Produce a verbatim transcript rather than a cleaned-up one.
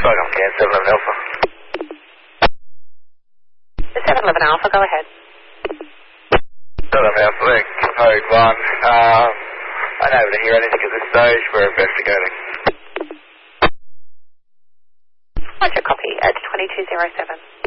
Welcome, Can seven eleven Alpha. The seven eleven Alpha, go ahead. seven eleven Alpha, code one. Um, I don't able to hear anything at this stage. We're investigating. Roger, copy at twenty-two oh seven.